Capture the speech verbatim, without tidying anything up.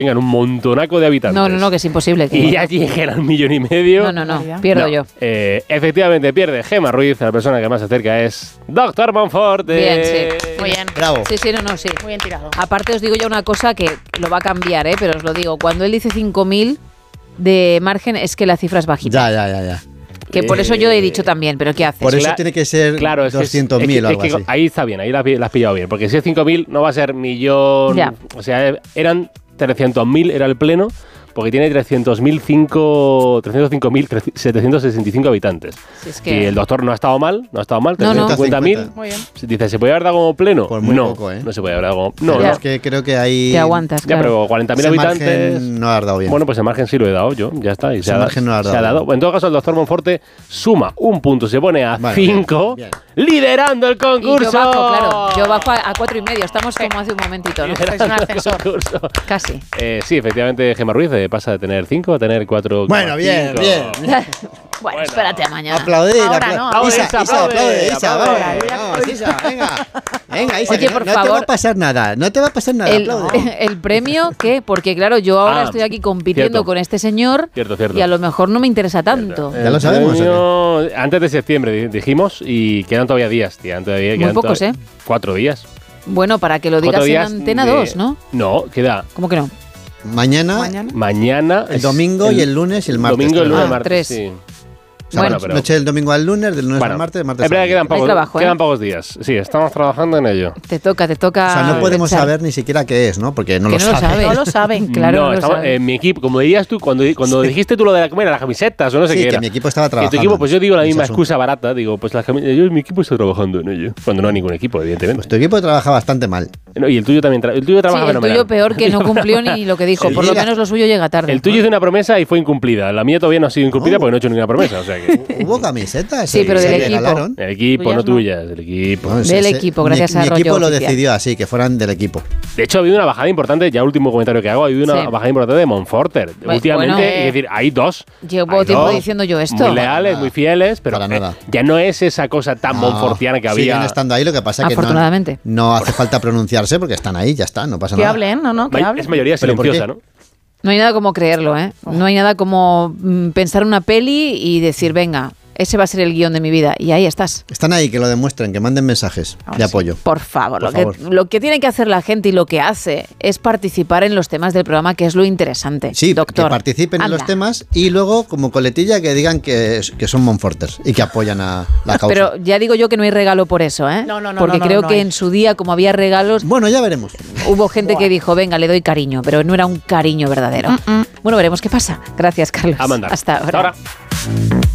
tengan un montonaco de habitantes. No, no, no, que es imposible. Que y ya lleguen al millón y medio. No, no, no, pierdo no. yo. Eh, efectivamente pierde Gemma Ruiz, la persona que más se acerca es Doctor Monforte. Bien, sí. Muy bien. Bravo. Sí, sí, no, no, sí. Muy bien tirado. Aparte os digo ya una cosa que lo va a cambiar, ¿eh? Pero os lo digo, cuando él dice cinco mil de margen es que la cifra es bajita. Ya, ya, ya, ya. Que por eso yo he dicho también, pero ¿qué haces? Por eso Cla- tiene que ser claro, es que es- doscientos mil es o que- algo es que así. ahí está bien, ahí la, la has pillado bien. Porque si es cinco mil no va a ser millón. Ya. O sea, eran trescientos mil, era el pleno. Porque tiene trescientos mil cinco mil setecientos sesenta y cinco habitantes. Si es que- Y el doctor no ha estado mal, no ha estado mal, No, no. trescientos cincuenta mil. Muy bien. Dice, ¿se puede haber dado como pleno? Por muy no, poco, ¿eh? no se puede haber dado como... No, Pero no. es que creo que ahí... Te aguantas, Ya, claro. pero cuarenta mil ese habitantes... margen no has dado bien. Bueno, pues el margen sí lo he dado yo, ya está. Y Ese se ha, margen no lo has se ha dado. dado. En todo caso, el doctor Monforte suma un punto, se pone a Vale, cinco, bien, liderando el Y concurso. yo bajo, claro. Yo bajo a, a cuatro y medio. Estamos como hace un momentito, ¿no? Estáis en ascensor. Concurso. Casi. Eh, sí, efectivamente, Gemma Ruiz eh, pasa de tener cinco a tener cuatro. Bueno, bien, bien. Bueno, espérate a mañana. Aplaudir, Ahora apla- no. Aplaude, Isa, Isa, Isa, aplaude, aplaude, Isa, aplaude. vamos, vamos, Isa, venga. Venga, Isa, Oye, que no, por no te va favor. a pasar nada, no te va a pasar nada, El, aplaude. el premio, ¿qué? Porque claro, yo ahora Ah, estoy aquí compitiendo cierto. con este señor Cierto, cierto. y a lo mejor no me interesa tanto. Ya lo sabemos, Premio- Antes de septiembre di- dijimos y quedan todavía días, quedan todavía. Muy quedan pocos, todavía- ¿eh? Cuatro días. Bueno, para que lo Cuatro digas en días Antena de- dos, ¿no? No, queda ¿Cómo que no? Mañana, Mañana. mañana. el domingo y el lunes y el martes. Domingo, el lunes, Ah, martes. tres. Sí. O sea, Bueno, pero- noche del domingo al lunes, del lunes Bueno, al martes, martes es verdad al que quedan miércoles. pocos, trabajo, ¿eh? quedan pocos días. Sí, estamos trabajando en ello. Te toca, te toca. O sea, no podemos pensar. saber ni siquiera qué es, ¿no? Porque no Que lo no lo sabe. sabe. No lo saben. Claro, no, no lo estamos, sabe. eh, mi equipo, como dirías tú, cuando, cuando dijiste tú lo de la, ¿cómo era? Las camisetas o no sé Sí, qué que era. mi equipo estaba Que trabajando. tu equipo, pues yo digo la en ese misma asunto. excusa barata. Digo, pues las camisetas, yo, mi equipo está trabajando en ello. Cuando no hay ningún equipo, evidentemente. Pues tu equipo trabaja bastante mal. No, y el tuyo también. tra- el tuyo Sí, trabaja el fenomenal. tuyo peor que no cumplió ni lo que dijo. Sí, Por lo llega- menos lo suyo llega tarde. El tuyo hizo una promesa y fue incumplida. La mía todavía no ha sido incumplida Oh. porque no he hecho ninguna promesa. O sea que. Hubo camisetas. Sí, pero se del equipo. regalaron. El equipo, Tuyas no no. tuyas, el equipo. Bueno, Del ese- equipo, mi- gracias a Mi Rollo equipo lo Oficial. decidió así, que fueran del equipo. De hecho, ha habido una bajada importante, ya último comentario que hago, ha habido una Sí. bajada importante de Monforter. Bueno, Últimamente, bueno. es decir, hay dos. Llevo Hay tiempo dos diciendo yo esto. Muy leales, nada. muy fieles, pero Para eh, nada. ya no es esa cosa tan No, monfortiana que había. Siguen estando ahí, lo que pasa es que no, Afortunadamente. no hace falta pronunciarse porque están ahí, ya está, no pasa Que nada. hablen, no, no, que Ma- hablen. Es mayoría ¿Pero por silenciosa, qué? ¿no? No hay nada como creerlo, ¿eh? No hay nada como mm, pensar una peli y decir, venga, ese va a ser el guión de mi vida. Y ahí estás. Están ahí, que lo demuestren, que manden mensajes Ahora de sí. apoyo. Por favor, Por lo, favor. Que, lo que tiene que hacer la gente y lo que hace es participar en los temas del programa, que es lo interesante. Sí, doctor. que participen en Anda. los temas y luego, como coletilla, que digan que, que son Monforters y que apoyan a la causa. Pero ya digo yo que no hay regalo por eso, ¿eh? No, no, no, Porque no, no, creo no que hay. en su día, como había regalos, bueno, ya veremos. hubo gente que dijo, venga, le doy cariño, pero no era un cariño verdadero. Bueno, veremos qué pasa. Gracias, Carlos. A mandar. Hasta ahora. Hasta ahora.